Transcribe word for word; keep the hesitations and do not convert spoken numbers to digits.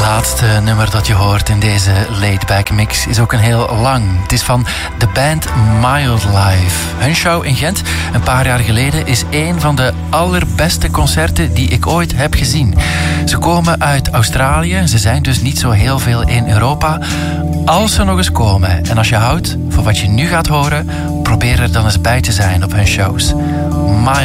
laatste nummer dat je hoort in deze laid-back mix is ook een heel lang. Het is van de band Mild Life. Hun show in Gent een paar jaar geleden is een van de allerbeste concerten die ik ooit heb gezien. Ze komen uit Australië, ze zijn dus niet zo heel veel in Europa. Als ze nog eens komen en als je houdt van wat je nu gaat horen, probeer er dan eens bij te zijn op hun shows. Mild